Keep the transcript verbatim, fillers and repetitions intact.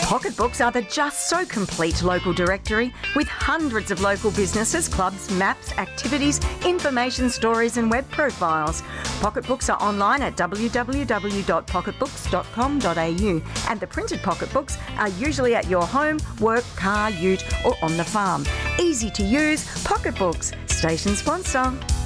Pocketbooks are the just so complete local directory with hundreds of local businesses, clubs, maps, activities, information, stories and web profiles. Pocketbooks are online at w w w dot pocketbooks dot com dot a u and the printed pocketbooks are usually at your home, work, car, ute or on the farm. Easy to use, Pocketbooks, station sponsor.